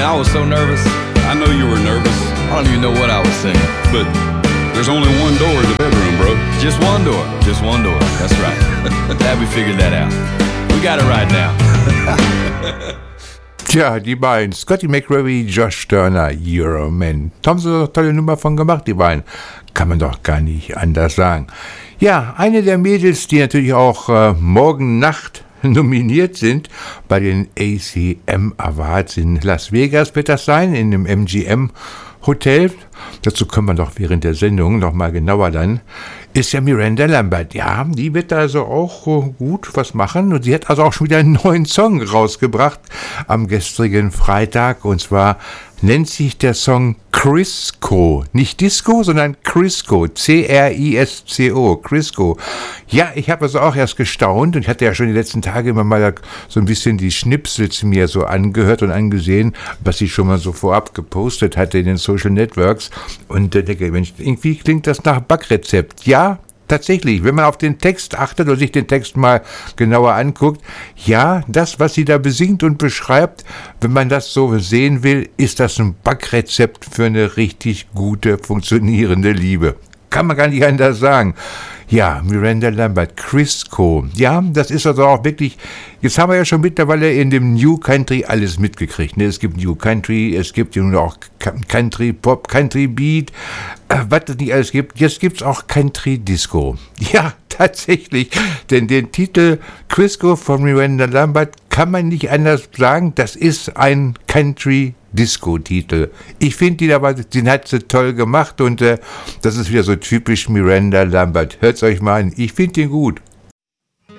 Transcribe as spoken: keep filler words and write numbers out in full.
I was so nervous. I know you were nervous, I don't even know what I was singing. but there's only one door in the bedroom, bro. Just one door. Just one door. That's right. Glad we figured that out. We got it right now. Tja, die beiden, Scotty McCreery, Josh Turner, Euroman. Da haben sie doch eine tolle Nummer von gemacht, die beiden. Kann man doch gar nicht anders sagen. Ja, eine der Mädels, die natürlich auch äh, morgen Nacht nominiert sind bei den A C M Awards in Las Vegas, wird das sein, in dem M G M Hotel. Dazu können wir doch während der Sendung noch mal genauer dann. Ist ja Miranda Lambert. Ja, die wird also auch äh, gut was machen. Und sie hat also auch schon wieder einen neuen Song rausgebracht am gestrigen Freitag. Und zwar nennt sich der Song Crisco. Nicht Disco, sondern Crisco. C R I S C O. Crisco. Ja, ich habe also auch erst gestaunt und ich hatte ja schon die letzten Tage immer mal so ein bisschen die Schnipsels mir so angehört und angesehen, was sie schon mal so vorab gepostet hatte in den Social Networks. Und äh, denke, Mensch, irgendwie klingt das nach Backrezept. Ja, tatsächlich, wenn man auf den Text achtet und sich den Text mal genauer anguckt, ja, das, was sie da besingt und beschreibt, wenn man das so sehen will, ist das ein Backrezept für eine richtig gute, funktionierende Liebe. Kann man gar nicht anders sagen. Ja, Miranda Lambert, Crisco. Ja, das ist also auch wirklich, jetzt haben wir ja schon mittlerweile in dem New Country alles mitgekriegt. Ne? Es gibt New Country, es gibt ja nun auch Country Pop, Country Beat, äh, was es nicht alles gibt. Jetzt gibt es auch Country Disco. Ja, tatsächlich, denn den Titel Crisco von Miranda Lambert kann man nicht anders sagen, das ist ein Country Disco-Titel. Ich finde die dabei, den hat sie toll gemacht und äh, das ist wieder so typisch Miranda Lambert. Hört's euch mal an, ich finde den gut.